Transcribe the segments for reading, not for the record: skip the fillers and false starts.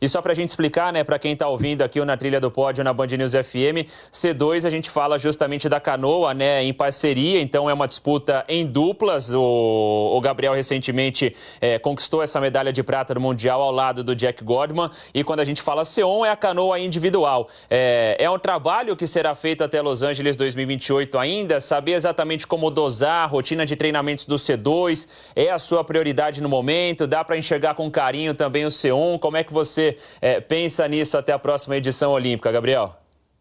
E só pra gente explicar, né, pra quem tá ouvindo aqui o Na Trilha do Pódio na Band News FM, C2 a gente fala justamente da canoa, né, em parceria, então é uma disputa em duplas. O Gabriel recentemente conquistou essa medalha de prata no Mundial ao lado do Jack Godman, e quando a gente fala C1 é a canoa individual. É um trabalho que será feito até Los Angeles 2028 ainda, saber exatamente como dosar a rotina de treinamentos do C2, é a sua prioridade no momento, dá para enxergar com carinho também o C1, como é que você pensa nisso até a próxima edição olímpica, Gabriel?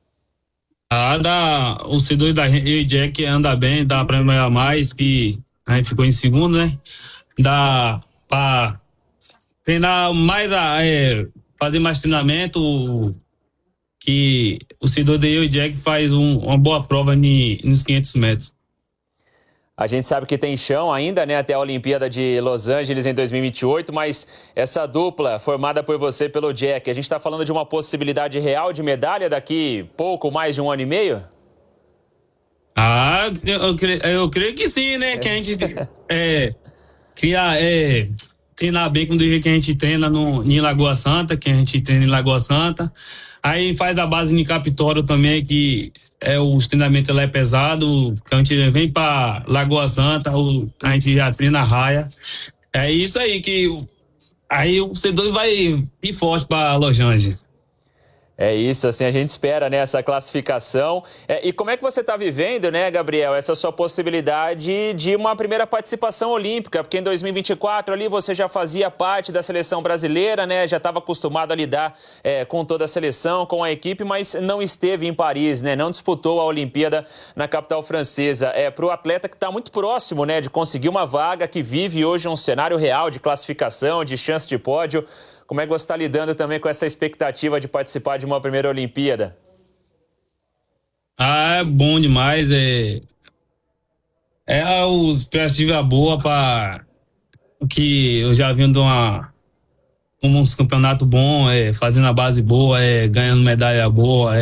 O C2 da Jack anda bem, dá para melhorar mais, que a gente ficou em segundo, né? Dá para treinar mais, fazer mais treinamento, que o C2 da Jack faz uma boa prova nos 500 metros. A gente sabe que tem chão ainda, né, até a Olimpíada de Los Angeles em 2028, mas essa dupla formada por você e pelo Jack, a gente está falando de uma possibilidade real de medalha daqui pouco mais de um ano e meio? Eu creio que sim, né? Que a gente treinar bem com o jeito que a gente treina em Lagoa Santa, que a gente treina em Lagoa Santa. Aí faz a base em Capitólio também, que os treinamentos lá é pesado, que a gente vem para Lagoa Santa, a gente já treina a raia. É isso aí aí o C2 vai ir forte para Los Angeles. É isso, assim a gente espera, né, essa classificação. E como é que você está vivendo, né, Gabriel, essa sua possibilidade de uma primeira participação olímpica? Porque em 2024 ali você já fazia parte da seleção brasileira, né, já estava acostumado a lidar com toda a seleção, com a equipe, mas não esteve em Paris, né, não disputou a Olimpíada na capital francesa. Para o atleta que está muito próximo, né, de conseguir uma vaga, que vive hoje um cenário real de classificação, de chance de pódio. Como é que você está lidando também com essa expectativa de participar de uma primeira Olimpíada? É bom demais. A expectativa boa para que eu já vim de um campeonato bom, fazendo a base boa, ganhando medalha boa.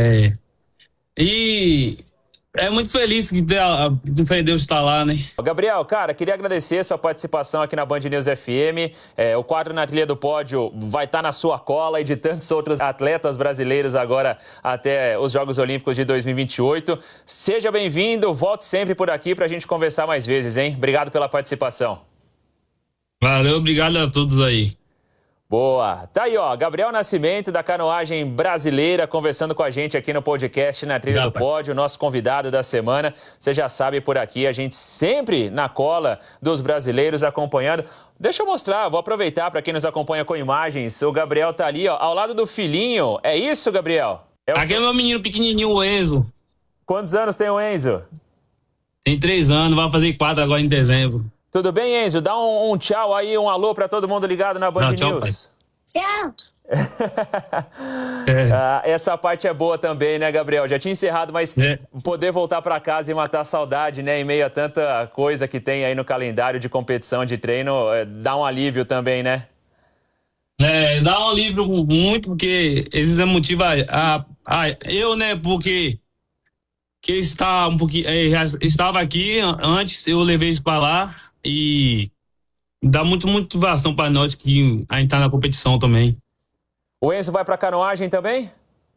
E muito feliz que Deus está lá, né? Gabriel, cara, queria agradecer a sua participação aqui na Band News FM. O quadro Na Trilha do Pódio vai estar na sua cola e de tantos outros atletas brasileiros agora até os Jogos Olímpicos de 2028. Seja bem-vindo, volte sempre por aqui para a gente conversar mais vezes, hein? Obrigado pela participação. Valeu, obrigado a todos aí. Boa. Tá aí, ó, Gabriel Nascimento, da canoagem brasileira, conversando com a gente aqui no podcast Na Trilha do Pódio, nosso convidado da semana. Você já sabe, por aqui, a gente sempre na cola dos brasileiros acompanhando. Deixa eu mostrar, vou aproveitar para quem nos acompanha com imagens. O Gabriel tá ali, ó, ao lado do filhinho. É isso, Gabriel? Aqui é meu menino pequenininho, o Enzo. Quantos anos tem o Enzo? Tem 3 anos, vai fazer 4 agora em dezembro. Tudo bem, Enzo? Dá um tchau aí, um alô para todo mundo ligado na Band News. Tchau. Essa parte é boa também, né, Gabriel? Já tinha encerrado, mas poder voltar para casa e matar a saudade, né, em meio a tanta coisa que tem aí no calendário de competição, de treino, dá um alívio também, né? Dá um alívio muito, porque eles motivam eu, né, porque que está um pouquinho, já estava aqui antes, eu levei isso para lá e dá muito motivação para nós que a gente tá na competição também. O Enzo vai para canoagem também?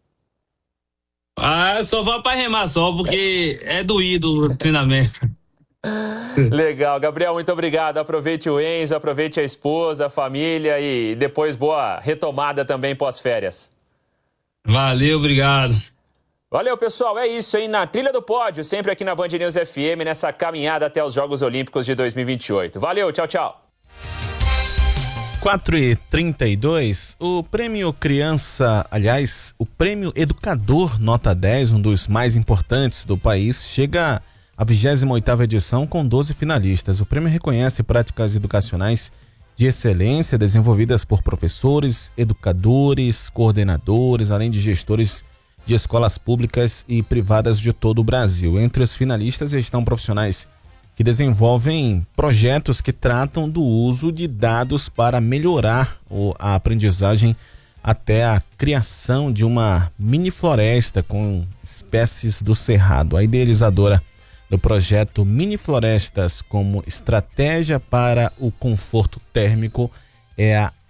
Só vai para remar só, porque é doído o treinamento. Legal, Gabriel, muito obrigado. Aproveite o Enzo, aproveite a esposa, a família e depois boa retomada também pós-férias. Valeu, obrigado. Valeu, pessoal. É isso, hein? Na Trilha do Pódio, sempre aqui na Band News FM, nessa caminhada até os Jogos Olímpicos de 2028. Valeu, tchau, tchau. 4h32, o Prêmio o Prêmio Educador Nota 10, um dos mais importantes do país, chega à 28ª edição com 12 finalistas. O prêmio reconhece práticas educacionais de excelência desenvolvidas por professores, educadores, coordenadores, além de gestores de escolas públicas e privadas de todo o Brasil. Entre os finalistas estão profissionais que desenvolvem projetos que tratam do uso de dados para melhorar a aprendizagem até a criação de uma mini floresta com espécies do cerrado. A idealizadora do projeto Mini Florestas como estratégia para o conforto térmico é a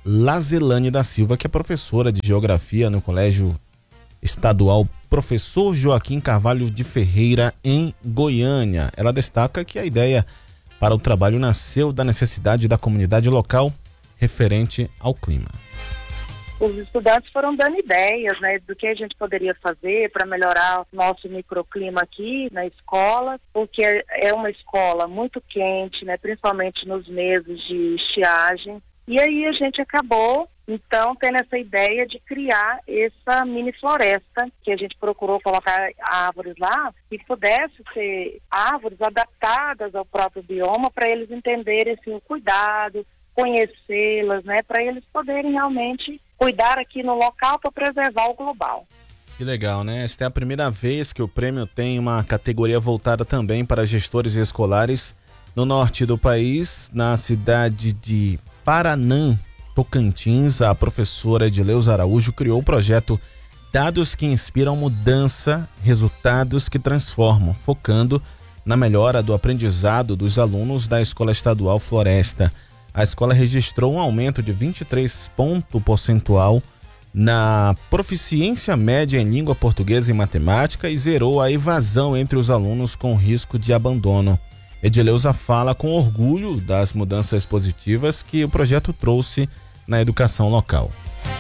Lazelane da Silva, que é professora de Geografia no Colégio Estadual Professor Joaquim Carvalho de Ferreira, em Goiânia. Ela destaca que a ideia para o trabalho nasceu da necessidade da comunidade local referente ao clima. Os estudantes foram dando ideias, né, do que a gente poderia fazer para melhorar o nosso microclima aqui na escola, porque é uma escola muito quente, né, principalmente nos meses de estiagem. E aí a gente acabou, então, tendo essa ideia de criar essa mini floresta, que a gente procurou colocar árvores lá, que pudesse ser árvores adaptadas ao próprio bioma, para eles entenderem assim, o cuidado, conhecê-las, né, para eles poderem realmente cuidar aqui no local para preservar o global. Que legal, né? Esta é a primeira vez que o prêmio tem uma categoria voltada também para gestores escolares no norte do país, na cidade de Paranã, Tocantins. A professora Edileuza Araújo criou o projeto Dados que Inspiram Mudança, Resultados que Transformam, focando na melhora do aprendizado dos alunos da Escola Estadual Floresta. A escola registrou um aumento de 23 pontos percentual na proficiência média em língua portuguesa e matemática e zerou a evasão entre os alunos com risco de abandono. Edileuza fala com orgulho das mudanças positivas que o projeto trouxe na educação local.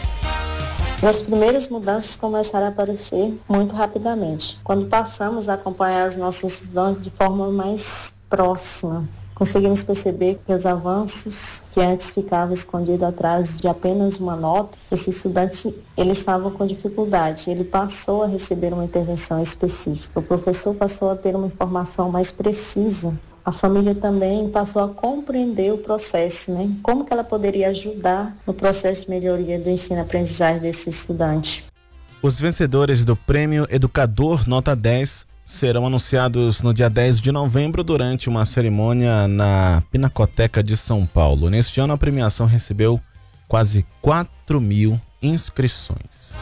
As primeiras mudanças começaram a aparecer muito rapidamente, quando passamos a acompanhar os nossos estudantes de forma mais próxima. Conseguimos perceber que os avanços que antes ficavam escondidos atrás de apenas uma nota, esse estudante ele estava com dificuldade, ele passou a receber uma intervenção específica, o professor passou a ter uma informação mais precisa, a família também passou a compreender o processo, né? Como que ela poderia ajudar no processo de melhoria do ensino-aprendizagem desse estudante. Os vencedores do Prêmio Educador Nota 10 serão anunciados no dia 10 de novembro durante uma cerimônia na Pinacoteca de São Paulo. Neste ano, a premiação recebeu quase 4.000 inscrições.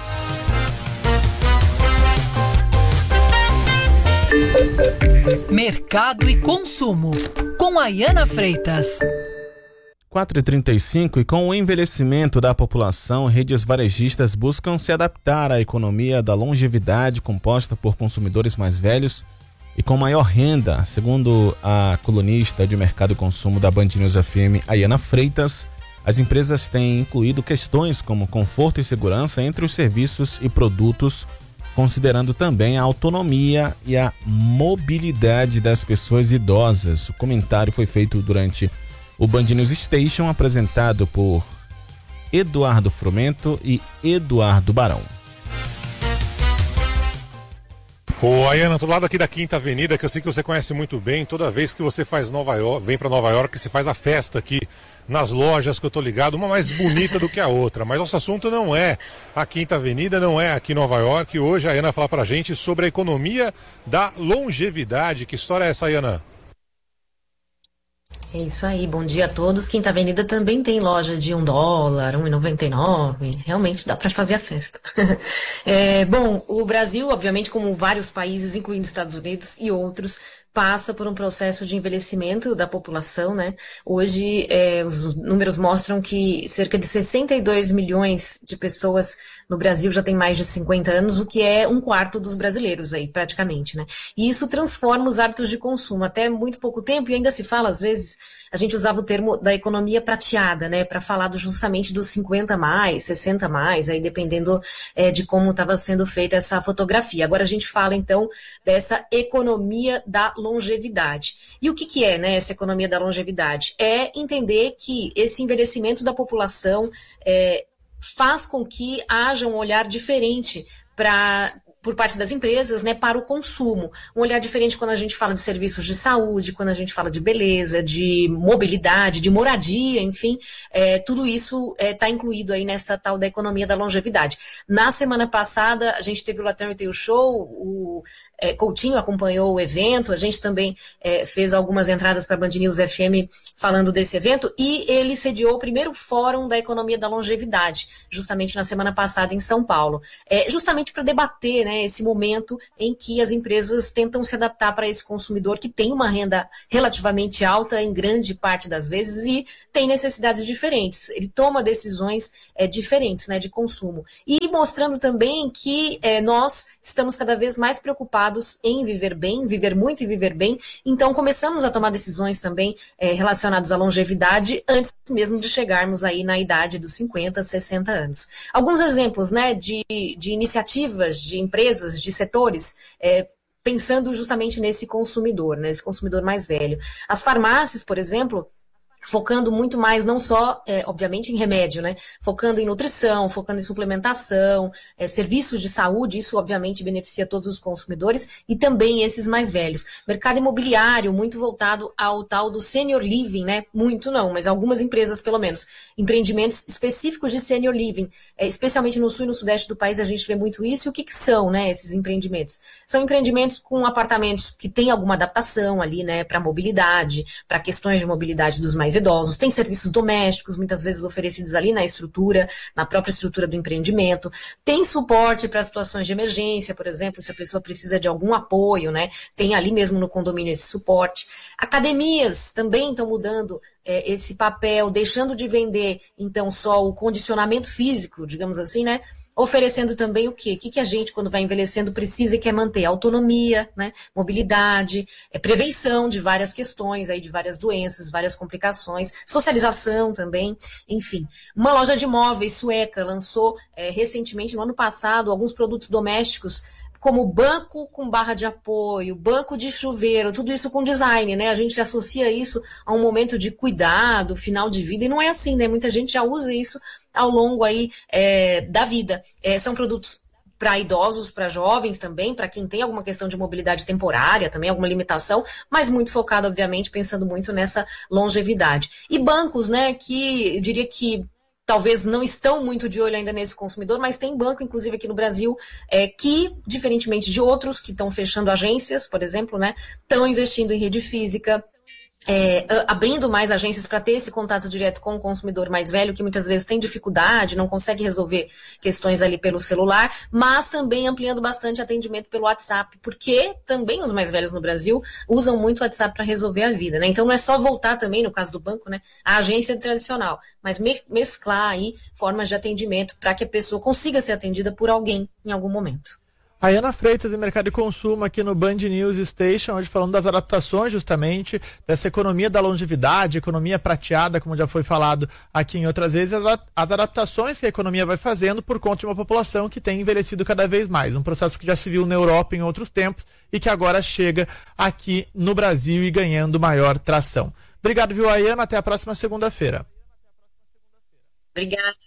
Mercado e consumo, com Ayana Freitas. 4h35, e com o envelhecimento da população, redes varejistas buscam se adaptar à economia da longevidade composta por consumidores mais velhos e com maior renda. Segundo a colunista de Mercado e Consumo da Band News FM, Ayana Freitas, as empresas têm incluído questões como conforto e segurança entre os serviços e produtos, considerando também a autonomia e a mobilidade das pessoas idosas. O comentário foi feito durante o Band News Station, apresentado por Eduardo Frumento e Eduardo Barão. Ô, Ayana, tô do lado aqui da Quinta Avenida, que eu sei que você conhece muito bem. Toda vez que você vem para Nova York, você faz a festa aqui nas lojas que eu tô ligado, uma mais bonita do que a outra. Mas nosso assunto não é a Quinta Avenida, não é aqui em Nova York. Hoje a Ayana vai falar pra gente sobre a economia da longevidade. Que história é essa, Ayana? É isso aí, bom dia a todos. Quinta Avenida também tem loja de $1, R$1,99, realmente dá para fazer a festa. Bom, o Brasil, obviamente, como vários países, incluindo Estados Unidos e outros, passa por um processo de envelhecimento da população, né? Hoje, os números mostram que cerca de 62 milhões de pessoas no Brasil já tem mais de 50 anos, o que é 1/4 dos brasileiros aí, praticamente, né? E isso transforma os hábitos de consumo. Até muito pouco tempo, e ainda se fala, às vezes, a gente usava o termo da economia prateada, né? Para falar justamente dos 50 mais, 60 mais, aí dependendo de como estava sendo feita essa fotografia. Agora a gente fala, então, dessa economia da longevidade. E o que é, né, essa economia da longevidade? É entender que esse envelhecimento da população faz com que haja um olhar diferente por parte das empresas, né, para o consumo. Um olhar diferente quando a gente fala de serviços de saúde, quando a gente fala de beleza, de mobilidade, de moradia, enfim, tudo isso está incluído aí nessa tal da economia da longevidade. Na semana passada, a gente teve o Latam Retail Show, o Coutinho acompanhou o evento, a gente também fez algumas entradas para a Band News FM falando desse evento, e ele sediou o primeiro Fórum da Economia da Longevidade, justamente na semana passada em São Paulo, justamente para debater, né, esse momento em que as empresas tentam se adaptar para esse consumidor que tem uma renda relativamente alta em grande parte das vezes e tem necessidades diferentes. Ele toma decisões diferentes, né, de consumo. E mostrando também que nós estamos cada vez mais preocupados em viver bem, viver muito e viver bem. Então começamos a tomar decisões também relacionadas à longevidade antes mesmo de chegarmos aí na idade dos 50, 60 anos. Alguns exemplos, né, de iniciativas, de empresas, de setores, pensando justamente nesse consumidor, né, esse consumidor mais velho. As farmácias, por exemplo, focando muito mais, não só, obviamente, em remédio, né? Focando em nutrição, focando em suplementação, serviços de saúde, isso obviamente beneficia todos os consumidores e também esses mais velhos. Mercado imobiliário, muito voltado ao tal do senior living, né? Muito não, mas algumas empresas, pelo menos, empreendimentos específicos de senior living, especialmente no sul e no sudeste do país a gente vê muito isso. E o que são, né, esses empreendimentos? São empreendimentos com apartamentos que têm alguma adaptação ali, né, para mobilidade, para questões de mobilidade dos mais idosos, tem serviços domésticos, muitas vezes oferecidos ali na estrutura, na própria estrutura do empreendimento, tem suporte para situações de emergência, por exemplo, se a pessoa precisa de algum apoio, né, tem ali mesmo no condomínio esse suporte. Academias também estão mudando esse papel, deixando de vender, então, só o condicionamento físico, digamos assim, né, oferecendo também o quê? O que a gente, quando vai envelhecendo, precisa e quer manter? Autonomia, né? Mobilidade, prevenção de várias questões, aí, de várias doenças, várias complicações, socialização também, enfim. Uma loja de móveis sueca lançou recentemente, no ano passado, alguns produtos domésticos, como banco com barra de apoio, banco de chuveiro, tudo isso com design, né? A gente associa isso a um momento de cuidado, final de vida, e não é assim, né? Muita gente já usa isso ao longo aí da vida. São produtos para idosos, para jovens também, para quem tem alguma questão de mobilidade temporária, também alguma limitação, mas muito focado, obviamente, pensando muito nessa longevidade. E bancos, né, que eu diria que talvez não estão muito de olho ainda nesse consumidor, mas tem banco, inclusive aqui no Brasil, que, diferentemente de outros, que estão fechando agências, por exemplo, né, estão investindo em rede física, abrindo mais agências para ter esse contato direto com o consumidor mais velho, que muitas vezes tem dificuldade, não consegue resolver questões ali pelo celular, mas também ampliando bastante atendimento pelo WhatsApp, porque também os mais velhos no Brasil usam muito o WhatsApp para resolver a vida, né? Então não é só voltar também, no caso do banco, né, a agência tradicional, mas mesclar aí formas de atendimento para que a pessoa consiga ser atendida por alguém em algum momento. Ayana Freitas, em Mercado e Consumo, aqui no Band News Station, hoje falando das adaptações justamente, dessa economia da longevidade, economia prateada, como já foi falado aqui em outras vezes, as adaptações que a economia vai fazendo por conta de uma população que tem envelhecido cada vez mais. Um processo que já se viu na Europa em outros tempos e que agora chega aqui no Brasil e ganhando maior tração. Obrigado, viu, Ayana? Até a próxima segunda-feira. Obrigada.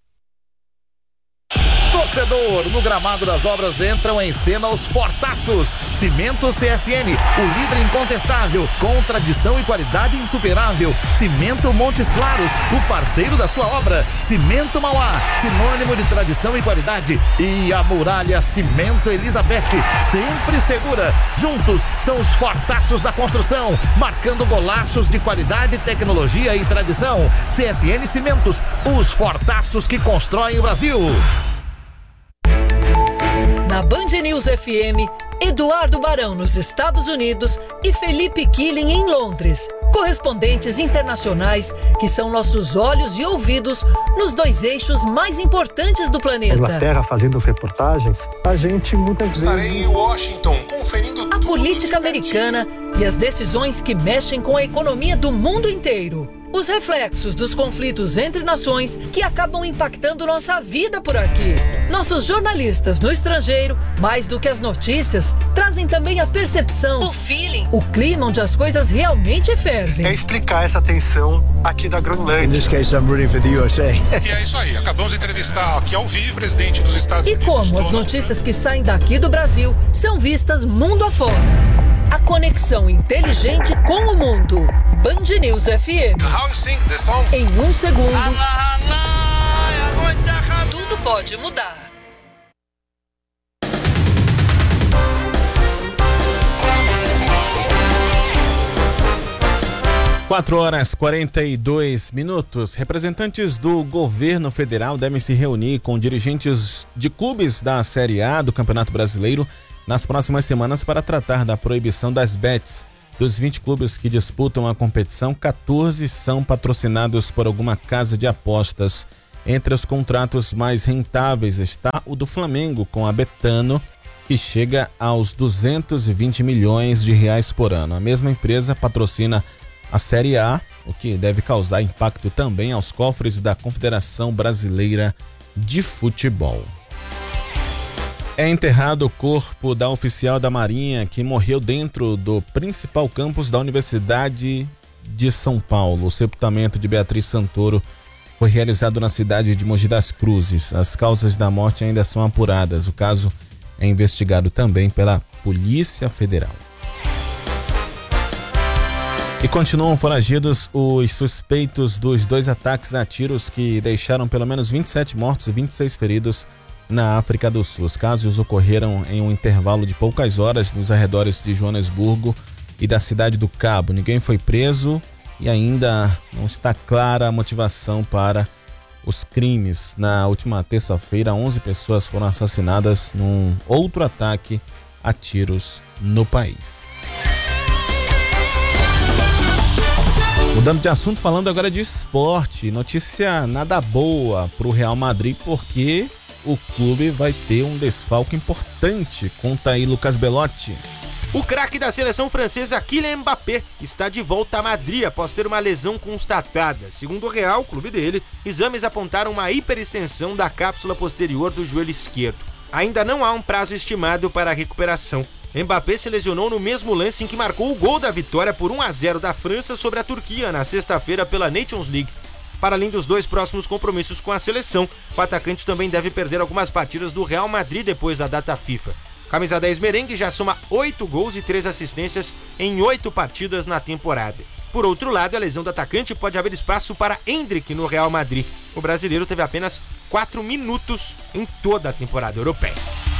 Torcedor, no gramado das obras entram em cena os fortaços. Cimento CSN, o líder incontestável, com tradição e qualidade insuperável. Cimento Montes Claros, o parceiro da sua obra. Cimento Mauá, sinônimo de tradição e qualidade. E a Muralha Cimento Elizabeth, sempre segura. Juntos são os fortaços da construção, marcando golaços de qualidade, tecnologia e tradição. CSN Cimentos, os fortaços que constroem o Brasil. Na Band News FM, Eduardo Barão nos Estados Unidos e Felipe Killing em Londres. Correspondentes internacionais que são nossos olhos e ouvidos nos dois eixos mais importantes do planeta. Inglaterra fazendo as reportagens, a gente muitas vezes... Estarei em Washington conferindo a política americana e as decisões que mexem com a economia do mundo inteiro. Os reflexos dos conflitos entre nações que acabam impactando nossa vida por aqui. Nossos jornalistas no estrangeiro, mais do que as notícias, trazem também a percepção, o feeling, o clima onde as coisas realmente fervem. É explicar essa tensão aqui da Groenlândia. In this case, I'm rooting for the USA. E é isso aí, acabamos de entrevistar aqui ao vivo o presidente dos Estados Unidos. E como as notícias que saem daqui do Brasil são vistas mundo afora. A conexão inteligente com o mundo. Band News FM. How you sing the song? Em um segundo, tudo pode mudar. 4h42. Representantes do governo federal devem se reunir com dirigentes de clubes da Série A do Campeonato Brasileiro nas próximas semanas para tratar da proibição das bets. Dos 20 clubes que disputam a competição, 14 são patrocinados por alguma casa de apostas. Entre os contratos mais rentáveis está o do Flamengo com a Betano, que chega aos 220 milhões de reais por ano. A mesma empresa patrocina a Série A, o que deve causar impacto também aos cofres da Confederação Brasileira de Futebol. É enterrado o corpo da oficial da Marinha que morreu dentro do principal campus da Universidade de São Paulo. O sepultamento de Beatriz Santoro foi realizado na cidade de Mogi das Cruzes. As causas da morte ainda são apuradas. O caso é investigado também pela Polícia Federal. E continuam foragidos os suspeitos dos 2 ataques a tiros que deixaram pelo menos 27 mortos e 26 feridos na África do Sul. Os casos ocorreram em um intervalo de poucas horas nos arredores de Joanesburgo e da Cidade do Cabo. Ninguém foi preso e ainda não está clara a motivação para os crimes. Na última terça-feira, 11 pessoas foram assassinadas num outro ataque a tiros no país. Mudando de assunto, falando agora de esporte, notícia nada boa para o Real Madrid, porque o clube vai ter um desfalque importante. Conta aí, Lucas Belotti. O craque da seleção francesa Kylian Mbappé está de volta a Madrid após ter uma lesão constatada. Segundo o Real, o clube dele, exames apontaram uma hiperextensão da cápsula posterior do joelho esquerdo. Ainda não há um prazo estimado para a recuperação. Mbappé se lesionou no mesmo lance em que marcou o gol da vitória por 1-0 da França sobre a Turquia na sexta-feira pela Nations League. Para além dos 2 próximos compromissos com a seleção, o atacante também deve perder algumas partidas do Real Madrid depois da data FIFA. Camisa 10 merengue já soma 8 gols e 3 assistências em 8 partidas na temporada. Por outro lado, a lesão do atacante pode abrir espaço para Endrick no Real Madrid. O brasileiro teve apenas 4 minutos em toda a temporada europeia.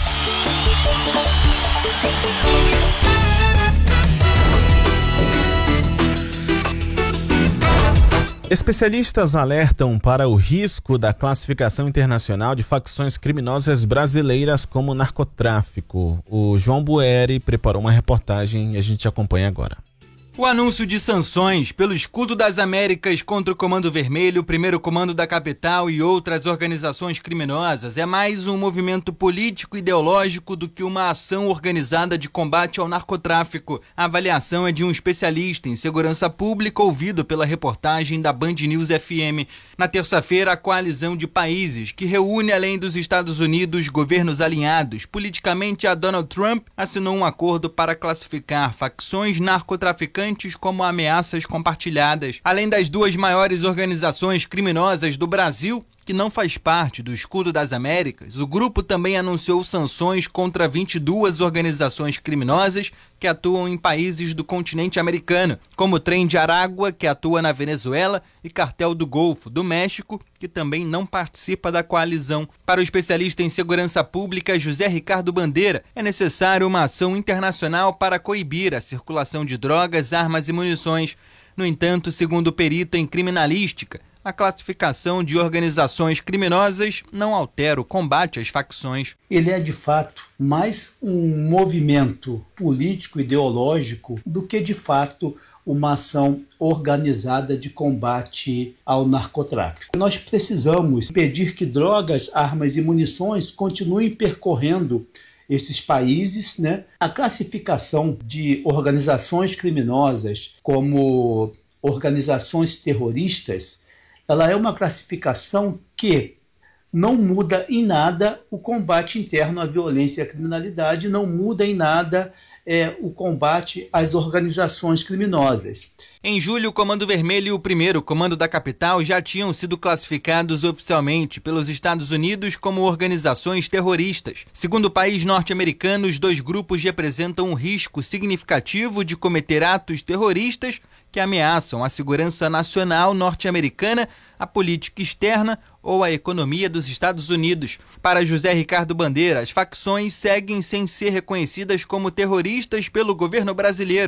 Especialistas alertam para o risco da classificação internacional de facções criminosas brasileiras como narcotráfico. O João Bueri preparou uma reportagem e a gente acompanha agora. O anúncio de sanções pelo Escudo das Américas contra o Comando Vermelho, o Primeiro Comando da Capital e outras organizações criminosas é mais um movimento político ideológico do que uma ação organizada de combate ao narcotráfico. A avaliação é de um especialista em segurança pública ouvido pela reportagem da Band News FM. Na terça-feira, a coalizão de países que reúne, além dos Estados Unidos, governos alinhados politicamente a Donald Trump, assinou um acordo para classificar facções narcotraficantes como ameaças compartilhadas. Além das 2 maiores organizações criminosas do Brasil, que não faz parte do Escudo das Américas, o grupo também anunciou sanções contra 22 organizações criminosas que atuam em países do continente americano, como o Trem de Aragua, que atua na Venezuela, e Cartel do Golfo, do México, que também não participa da coalizão. Para o especialista em segurança pública José Ricardo Bandeira, é necessário uma ação internacional para coibir a circulação de drogas, armas e munições. No entanto, segundo o perito em criminalística, a classificação de organizações criminosas não altera o combate às facções. Ele é, de fato, mais um movimento político-ideológico do que, de fato, uma ação organizada de combate ao narcotráfico. Nós precisamos impedir que drogas, armas e munições continuem percorrendo esses países, né? A classificação de organizações criminosas como organizações terroristas, ela é uma classificação que não muda em nada o combate interno à violência e à criminalidade, não muda em nada o combate às organizações criminosas. Em julho, o Comando Vermelho e o Primeiro Comando da Capital já tinham sido classificados oficialmente pelos Estados Unidos como organizações terroristas. Segundo o país norte-americano, os 2 grupos representam um risco significativo de cometer atos terroristas que ameaçam a segurança nacional norte-americana, a política externa ou a economia dos Estados Unidos. Para José Ricardo Bandeira, as facções seguem sem ser reconhecidas como terroristas pelo governo brasileiro.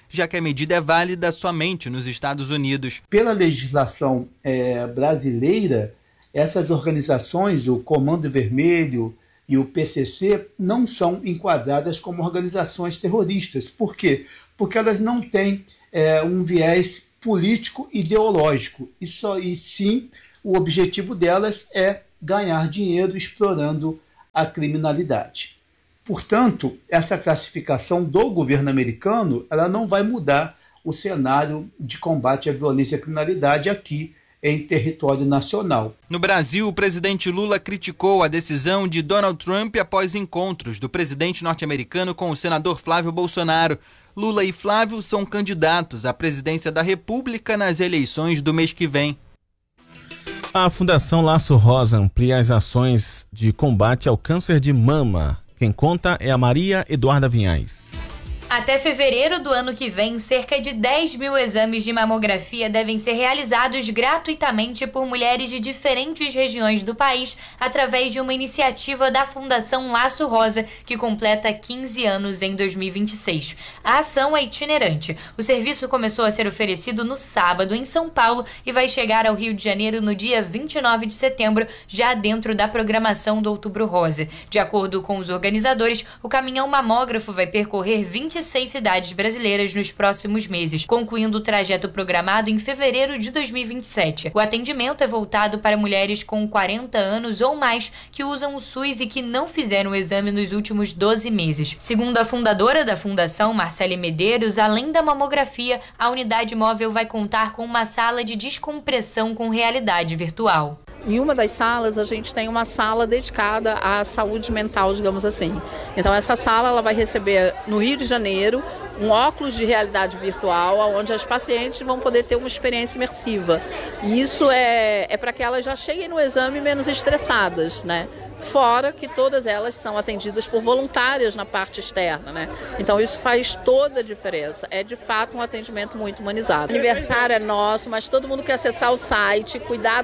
já que a medida é válida somente nos Estados Unidos. Pela legislação brasileira, essas organizações, o Comando Vermelho e o PCC, não são enquadradas como organizações terroristas. Por quê? Porque elas não têm um viés político-ideológico. E sim, o objetivo delas é ganhar dinheiro explorando a criminalidade. Portanto, essa classificação do governo americano, ela não vai mudar o cenário de combate à violência e à criminalidade aqui em território nacional. No Brasil, o presidente Lula criticou a decisão de Donald Trump após encontros do presidente norte-americano com o senador Flávio Bolsonaro. Lula e Flávio são candidatos à presidência da República nas eleições do mês que vem. A Fundação Laço Rosa amplia as ações de combate ao câncer de mama. Quem conta é a Maria Eduarda Vinhais. Até fevereiro do ano que vem, cerca de 10 mil exames de mamografia devem ser realizados gratuitamente por mulheres de diferentes regiões do país através de uma iniciativa da Fundação Laço Rosa, que completa 15 anos em 2026. A ação é itinerante. O serviço começou a ser oferecido no sábado em São Paulo e vai chegar ao Rio de Janeiro no dia 29 de setembro, já dentro da programação do Outubro Rosa. De acordo com os organizadores, o caminhão mamógrafo vai percorrer 26 cidades brasileiras nos próximos meses, concluindo o trajeto programado em fevereiro de 2027. O atendimento é voltado para mulheres com 40 anos ou mais que usam o SUS e que não fizeram o exame nos últimos 12 meses. Segundo a fundadora da fundação, Marcele Medeiros, além da mamografia, a unidade móvel vai contar com uma sala de descompressão com realidade virtual. Em uma das salas, a gente tem uma sala dedicada à saúde mental, digamos assim. Então, essa sala ela vai receber, no Rio de Janeiro, um óculos de realidade virtual, onde as pacientes vão poder ter uma experiência imersiva. E isso é para que elas já cheguem no exame menos estressadas, né? Fora que todas elas são atendidas por voluntárias na parte externa, né? Então isso faz toda a diferença. É de fato um atendimento muito humanizado. O aniversário é nosso, mas todo mundo que acessar o site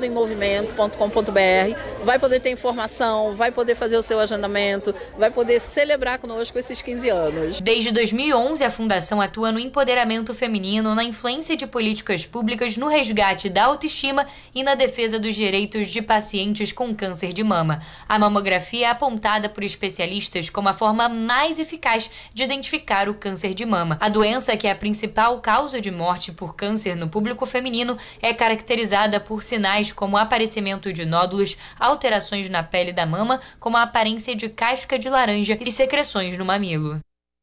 cuidadoemmovimento.com.br vai poder ter informação, vai poder fazer o seu agendamento, vai poder celebrar conosco esses 15 anos. Desde 2011, a Fundação atua no empoderamento feminino, na influência de políticas públicas, no resgate da autoestima e na defesa dos direitos de pacientes com câncer de mama. A mamografia é apontada por especialistas como a forma mais eficaz de identificar o câncer de mama. A doença, que é a principal causa de morte por câncer no público feminino, é caracterizada por sinais como aparecimento de nódulos, alterações na pele da mama, como a aparência de casca de laranja e secreções no mamilo.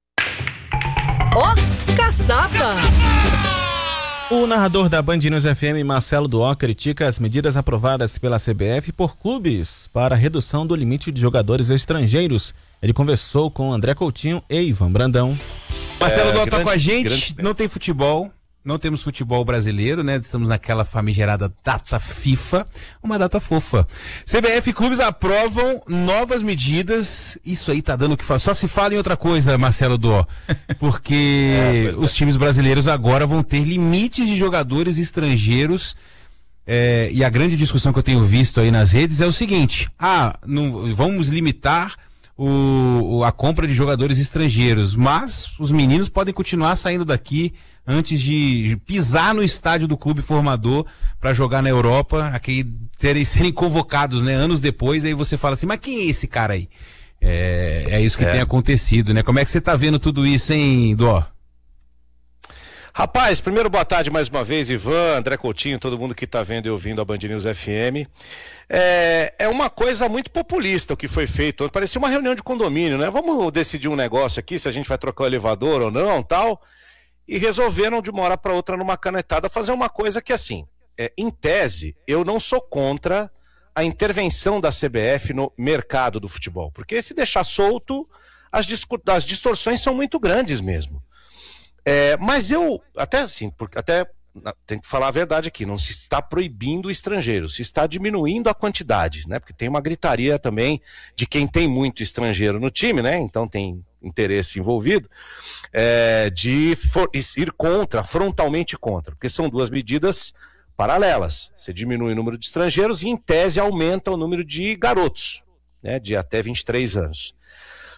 Ó, caçapa! O narrador da Band News FM, Marcelo Duó, critica as medidas aprovadas pela CBF por clubes para a redução do limite de jogadores estrangeiros. Ele conversou com André Coutinho e Ivan Brandão. Marcelo Duó tá com a gente, não tem futebol. Não temos futebol brasileiro, né? Estamos naquela famigerada data FIFA, uma data fofa. CBF e clubes aprovam novas medidas. Isso aí tá dando o que falar. Só se fala em outra coisa, Marcelo Duó. Porque os times brasileiros agora vão ter limites de jogadores estrangeiros. E a grande discussão que eu tenho visto aí nas redes é o seguinte: vamos limitar a compra de jogadores estrangeiros, mas os meninos podem continuar saindo daqui antes de pisar no estádio do clube formador para jogar na Europa, aqui serem convocados, né, anos depois. Aí você fala assim, mas quem é esse cara aí? É isso que tem acontecido, né? Como é que você tá vendo tudo isso, hein, Dó? Rapaz, primeiro boa tarde mais uma vez, Ivan, André Coutinho, todo mundo que tá vendo e ouvindo a Band News FM. É uma coisa muito populista o que foi feito. Parecia uma reunião de condomínio, né? Vamos decidir um negócio aqui, se a gente vai trocar o elevador ou não, tal. E resolveram de uma hora para outra, numa canetada, fazer uma coisa que, assim, em tese, eu não sou contra a intervenção da CBF no mercado do futebol. Porque se deixar solto, as distorções são muito grandes mesmo. Mas eu, até tem que falar a verdade aqui, não se está proibindo o estrangeiro, se está diminuindo a quantidade, né? Porque tem uma gritaria também de quem tem muito estrangeiro no time, né? Então tem interesse envolvido, de ir frontalmente contra, porque são duas medidas paralelas. Você diminui o número de estrangeiros e, em tese, aumenta o número de garotos, né, de até 23 anos.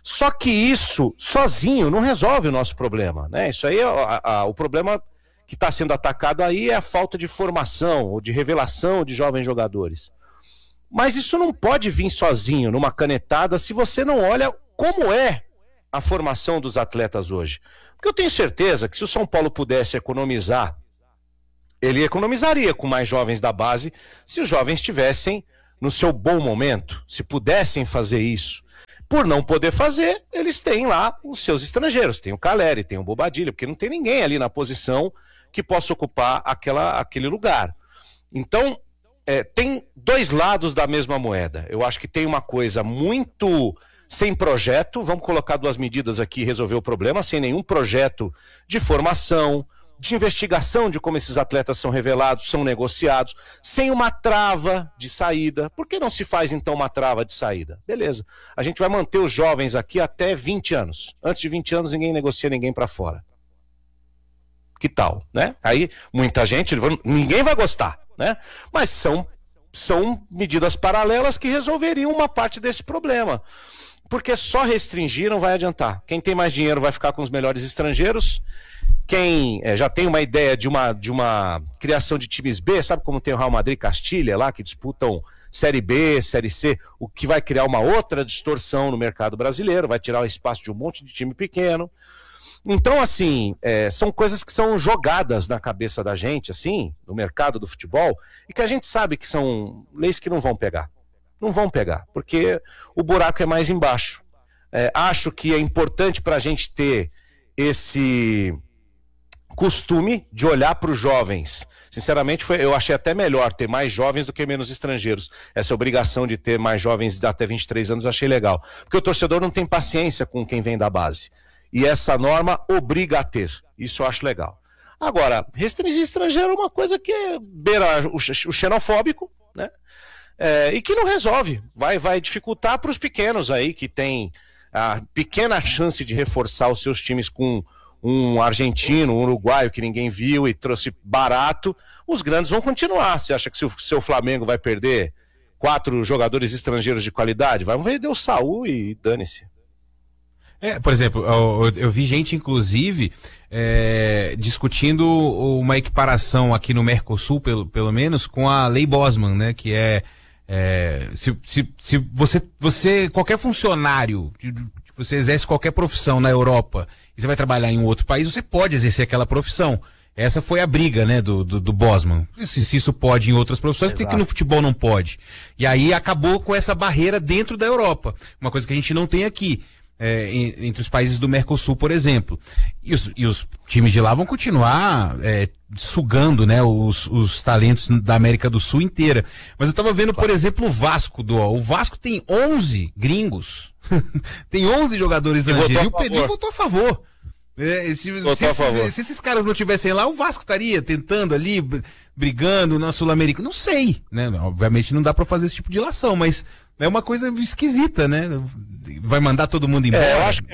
Só que isso sozinho não resolve o nosso problema, né? Isso aí o problema que está sendo atacado aí é a falta de formação ou de revelação de jovens jogadores. Mas isso não pode vir sozinho, numa canetada, se você não olha como é a formação dos atletas hoje. Porque eu tenho certeza que se o São Paulo pudesse economizar, ele economizaria com mais jovens da base, se os jovens estivessem no seu bom momento, se pudessem fazer isso. Por não poder fazer, eles têm lá os seus estrangeiros, tem o Caleri, tem o Bobadilha, porque não tem ninguém ali na posição que possa ocupar aquele lugar. Então, tem dois lados da mesma moeda. Eu acho que tem uma coisa muito sem projeto, vamos colocar duas medidas aqui e resolver o problema, sem nenhum projeto de formação, de investigação de como esses atletas são revelados, são negociados, sem uma trava de saída. Por que não se faz então uma trava de saída? Beleza, a gente vai manter os jovens aqui até 20 anos. Antes de 20 anos ninguém negocia ninguém para fora. Que tal, né? Aí muita gente, ninguém vai gostar, né? Mas são medidas paralelas que resolveriam uma parte desse problema. Porque só restringir não vai adiantar. Quem tem mais dinheiro vai ficar com os melhores estrangeiros. Quem já tem uma ideia de uma criação de times B, sabe como tem o Real Madrid e Castilha lá, que disputam Série B, Série C, o que vai criar uma outra distorção no mercado brasileiro, vai tirar o espaço de um monte de time pequeno. Então, assim, são coisas que são jogadas na cabeça da gente, assim, no mercado do futebol, e que a gente sabe que são leis que não vão pegar. Não vão pegar, porque o buraco é mais embaixo. Acho que é importante para a gente ter esse costume de olhar para os jovens. Sinceramente, eu achei até melhor ter mais jovens do que menos estrangeiros. Essa obrigação de ter mais jovens até 23 anos eu achei legal. Porque o torcedor não tem paciência com quem vem da base. E essa norma obriga a ter. Isso eu acho legal. Agora, restringir estrangeiro é uma coisa que beira o xenofóbico, né? E que não resolve. Vai dificultar para os pequenos aí, que tem a pequena chance de reforçar os seus times com um argentino, um uruguaio que ninguém viu e trouxe barato. Os grandes vão continuar. Você acha que se o seu Flamengo vai perder 4 jogadores estrangeiros de qualidade? Vai vender o Saúl e dane-se. Por exemplo, eu vi gente, inclusive, discutindo uma equiparação aqui no Mercosul, pelo menos, com a Lei Bosman, né? Que se você, qualquer funcionário, você exerce qualquer profissão na Europa e você vai trabalhar em um outro país, você pode exercer aquela profissão. Essa foi a briga, né, do Bosman. Se isso pode em outras profissões, por que no futebol não pode? E aí acabou com essa barreira dentro da Europa. Uma coisa que a gente não tem aqui. Entre os países do Mercosul, por exemplo. E os times de lá vão continuar sugando, né, os talentos da América do Sul inteira. Mas eu tava vendo, por exemplo, o Vasco. O Vasco tem 11 gringos. Tem 11 jogadores estrangeiros. E o Pedrinho votou a favor. Se esses caras não estivessem lá, o Vasco estaria tentando ali, brigando na Sul-Americana. Não sei, né? Obviamente não dá para fazer esse tipo de ilação, mas é uma coisa esquisita, né? Vai mandar todo mundo embora.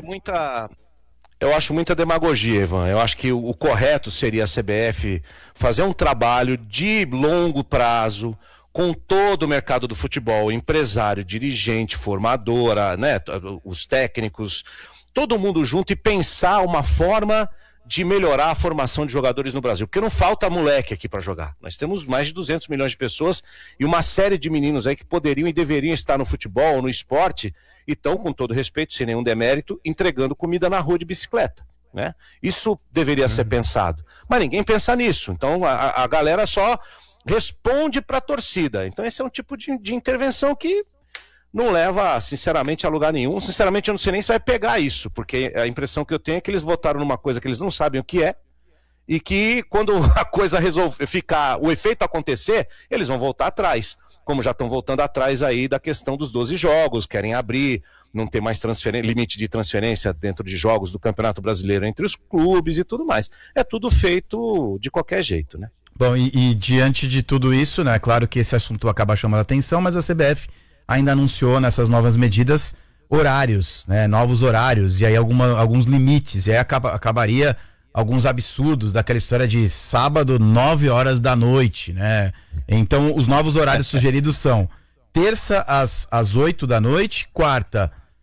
Eu acho muita demagogia, Ivan. Eu acho que o correto seria a CBF fazer um trabalho de longo prazo com todo o mercado do futebol, empresário, dirigente, formadora, né? Os técnicos, todo mundo junto e pensar uma forma de melhorar a formação de jogadores no Brasil, porque não falta moleque aqui para jogar. Nós temos mais de 200 milhões de pessoas e uma série de meninos aí que poderiam e deveriam estar no futebol, no esporte, e estão, com todo respeito, sem nenhum demérito, entregando comida na rua de bicicleta, né? Isso deveria ser pensado, mas ninguém pensa nisso. Então a galera só responde para a torcida. Então esse é um tipo de intervenção que não leva, sinceramente, a lugar nenhum. Sinceramente, eu não sei nem se vai pegar isso, porque a impressão que eu tenho é que eles votaram numa coisa que eles não sabem o que é, e que quando a coisa o efeito acontecer, eles vão voltar atrás, como já estão voltando atrás aí da questão dos 12 jogos, querem abrir, não ter mais limite de transferência dentro de jogos do Campeonato Brasileiro entre os clubes e tudo mais. É tudo feito de qualquer jeito, né? Bom, e diante de tudo isso, né, claro que esse assunto acaba chamando a atenção, mas a CBF ainda anunciou nessas novas medidas horários, né, novos horários, e aí alguns limites, e aí acabaria alguns absurdos daquela história de sábado, 9 horas da noite, né? Então, os novos horários sugeridos são terça às 8 da noite, quarta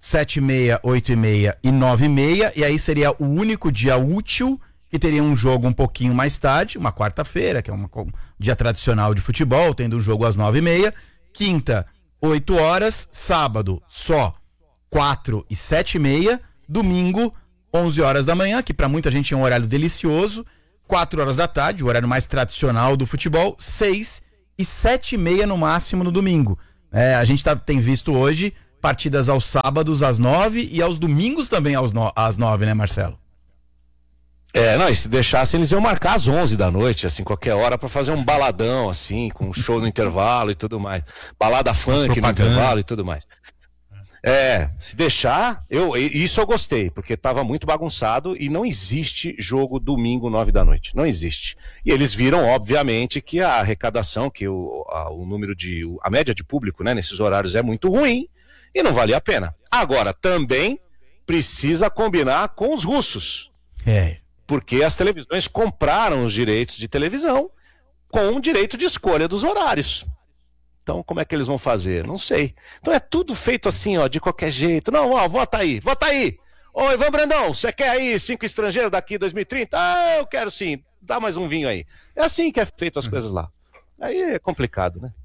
7h30, 8h30 e 9h30, e aí seria o único dia útil que teria um jogo um pouquinho mais tarde, uma quarta-feira, que é um dia tradicional de futebol, tendo um jogo às 9h30, quinta, 8 horas, sábado, só 4 e 7h30, domingo, 11 horas da manhã, que para muita gente é um horário delicioso, 4 horas da tarde, o horário mais tradicional do futebol, 6 e 7h30 no máximo no domingo. A gente tem visto hoje partidas aos sábados às 9 e aos domingos também às 9, né, Marcelo? Não, e se deixassem eles iam marcar às 11 da noite, assim, qualquer hora, pra fazer um baladão, assim, com um show no intervalo e tudo mais. Balada funk no intervalo e tudo mais. Se deixar, isso eu gostei, porque tava muito bagunçado e não existe jogo domingo 9 da noite, não existe. E eles viram, obviamente, que a arrecadação, que o número a média de público, né, nesses horários é muito ruim e não valia a pena. Agora, também precisa combinar com os russos. Porque as televisões compraram os direitos de televisão com o direito de escolha dos horários. Então, como é que eles vão fazer? Não sei. Então é tudo feito assim, ó, de qualquer jeito. Não, vota aí. Ô, Ivan Brandão, você quer aí 5 estrangeiros daqui 2030? Eu quero sim. Dá mais um vinho aí. É assim que é feito as coisas lá. Aí é complicado, né?